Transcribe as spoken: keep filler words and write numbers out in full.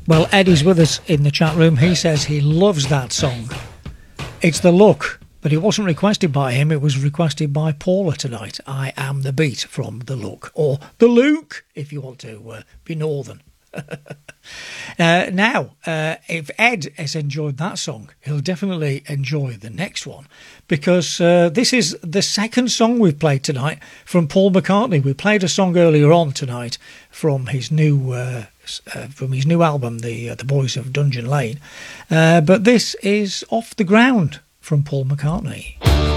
Well, Eddie's with us in the chat room. He says he loves that song. It's The Look, but it wasn't requested by him. It was requested by Paula tonight. I Am the Beat from The Look, or The Luke, if you want to uh, be northern. uh, now, uh, if Ed has enjoyed that song, he'll definitely enjoy the next one, because uh, this is the second song we've played tonight from Paul McCartney. We played a song earlier on tonight from his new uh, uh, from his new album, The uh, The Boys of Dungeon Lane, uh, but this is Off the Ground from Paul McCartney.